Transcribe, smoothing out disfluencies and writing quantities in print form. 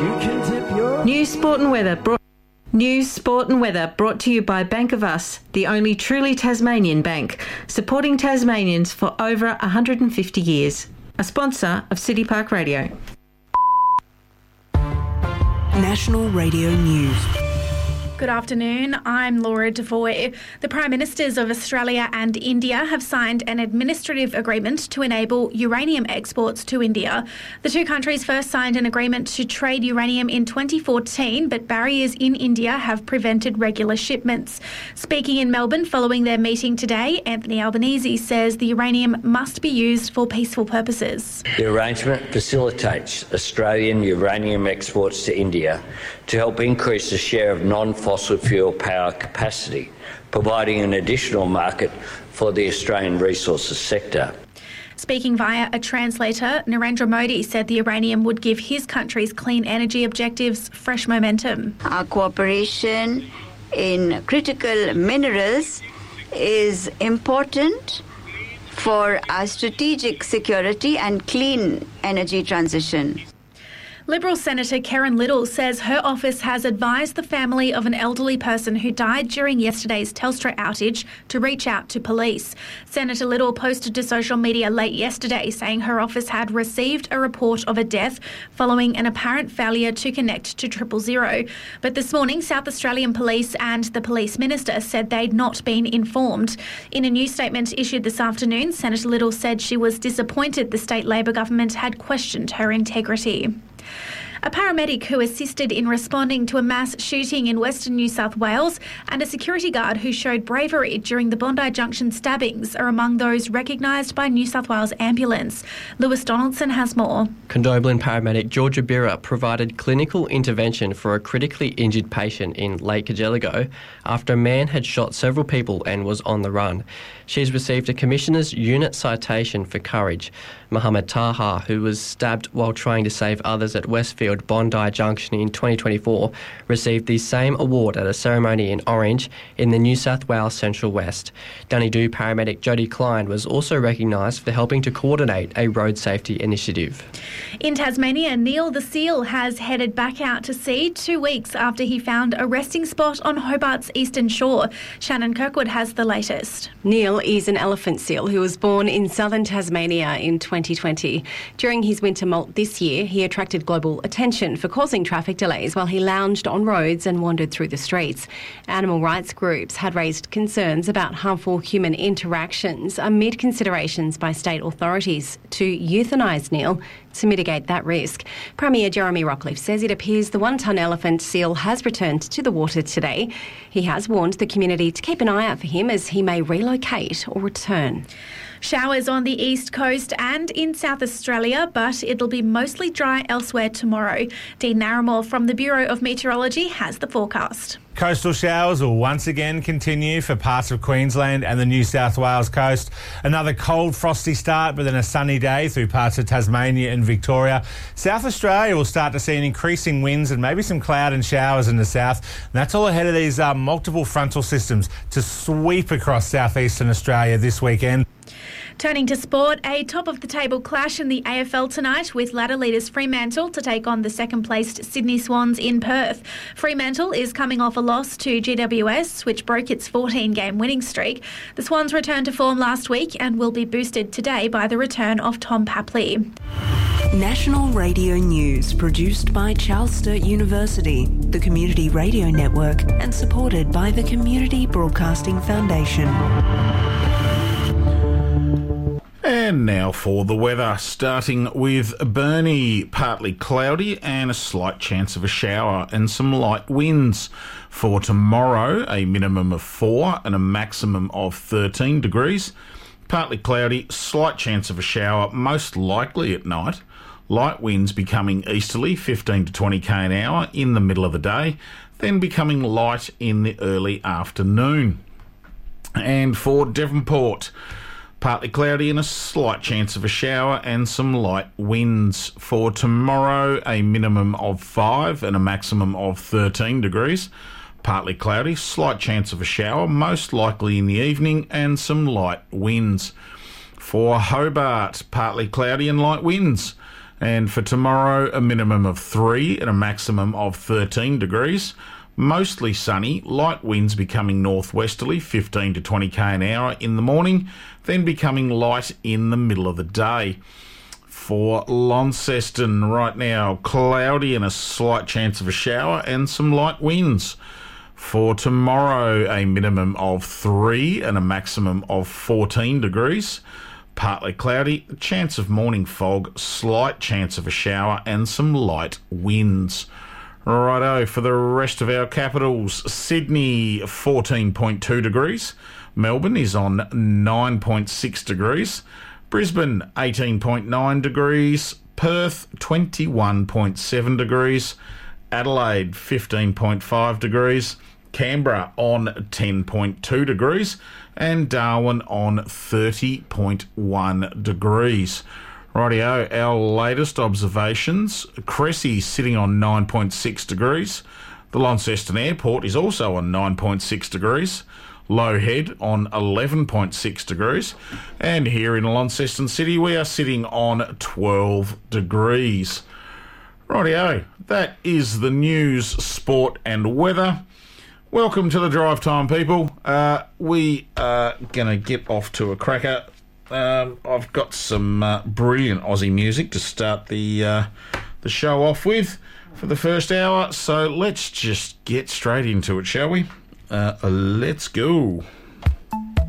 You can dip your... News, sport and weather brought to you by Bank of Us, the only truly Tasmanian bank, supporting Tasmanians for over 150 years. A sponsor of City Park Radio. National Radio News. Good afternoon, I'm Laura Devoy. The Prime Ministers of Australia and India have signed an administrative agreement to enable uranium exports to India. The two countries first signed an agreement to trade uranium in 2014, but barriers in India have prevented regular shipments. Speaking in Melbourne following their meeting today, Anthony Albanese says the uranium must be used for peaceful purposes. The arrangement facilitates Australian uranium exports to India to help increase the share of non-fossil fuel power capacity, providing an additional market for the Australian resources sector. Speaking via a translator, Narendra Modi said the uranium would give his country's clean energy objectives fresh momentum. Our cooperation in critical minerals is important for our strategic security and clean energy transition. Liberal Senator Karen Little says her office has advised the family of an elderly person who died during yesterday's Telstra outage to reach out to police. Senator Little posted to social media late yesterday saying her office had received a report of a death following an apparent failure to connect to 000. But this morning, South Australian Police and the Police Minister said they'd not been informed. In a new statement issued this afternoon, Senator Little said she was disappointed the state Labor government had questioned her integrity. A paramedic who assisted in responding to a mass shooting in Western New South Wales and a security guard who showed bravery during the Bondi Junction stabbings are among those recognised by New South Wales Ambulance. Lewis Donaldson has more. Condobolin paramedic Georgia Birra provided clinical intervention for a critically injured patient in Lake Cargelligo after a man had shot several people and was on the run. She's received a Commissioner's Unit Citation for Courage. Mohammed Taha, who was stabbed while trying to save others at Westfield Bondi Junction in 2024, received the same award at a ceremony in Orange in the New South Wales Central West. Dunedoo paramedic Jodie Klein was also recognised for helping to coordinate a road safety initiative. In Tasmania, Neil the seal has headed back out to sea 2 weeks after he found a resting spot on Hobart's eastern shore. Shannon Kirkwood has the latest. Neil is an elephant seal who was born in southern Tasmania in 2020. During his winter molt this year, he attracted global attention for causing traffic delays while he lounged on roads and wandered through the streets. Animal rights groups had raised concerns about harmful human interactions amid considerations by state authorities to euthanise Neil to mitigate that risk. Premier Jeremy Rockliff says it appears the one-ton elephant seal has returned to the water today. He has warned the community to keep an eye out for him as he may relocate or return. Showers on the east coast and in South Australia, but it'll be mostly dry elsewhere tomorrow. Dean Narramore from the Bureau of Meteorology has the forecast. Coastal showers will once again continue for parts of Queensland and the New South Wales coast. Another cold, frosty start, but then a sunny day through parts of Tasmania and Victoria. South Australia will start to see an increasing winds and maybe some cloud and showers in the south. And that's all ahead of these multiple frontal systems to sweep across southeastern Australia this weekend. Turning to sport, a top-of-the-table clash in the AFL tonight with ladder leaders Fremantle to take on the second-placed Sydney Swans in Perth. Fremantle is coming off a loss to GWS, which broke its 14-game winning streak. The Swans returned to form last week and will be boosted today by the return of Tom Papley. National Radio News, produced by Charles Sturt University, the Community Radio Network, and supported by the Community Broadcasting Foundation. And now for the weather, starting with Burnie. Partly cloudy and a slight chance of a shower and some light winds. For tomorrow, a minimum of 4 and a maximum of 13 degrees. Partly cloudy, slight chance of a shower, most likely at night. Light winds becoming easterly, 15 to 20 k an hour in the middle of the day, then becoming light in the early afternoon. And for Devonport, partly cloudy and a slight chance of a shower and some light winds. For tomorrow, a minimum of 5 and a maximum of 13 degrees. Partly cloudy, slight chance of a shower, most likely in the evening, and some light winds. For Hobart, partly cloudy and light winds. And for tomorrow, a minimum of 3 and a maximum of 13 degrees. Mostly sunny, light winds becoming northwesterly, 15 to 20 k an hour in the morning, then becoming light in the middle of the day. For Launceston right now, cloudy and a slight chance of a shower and some light winds. For tomorrow, a minimum of 3 and a maximum of 14 degrees. Partly cloudy, chance of morning fog, slight chance of a shower and some light winds. Righto, for the rest of our capitals, Sydney 14.2 degrees, Melbourne is on 9.6 degrees, Brisbane 18.9 degrees, Perth 21.7 degrees, Adelaide 15.5 degrees, Canberra on 10.2 degrees, and Darwin on 30.1 degrees. Rightio, our latest observations, Cressy sitting on 9.6 degrees. The Launceston Airport is also on 9.6 degrees. Low Head on 11.6 degrees. And here in Launceston City, we are sitting on 12 degrees. Rightio, that is the news, sport and weather. Welcome to the Drive Time, people. We are going to get off to a cracker. I've got some brilliant Aussie music to start the show off with for the first hour. So let's just get straight into it, shall we? Let's go.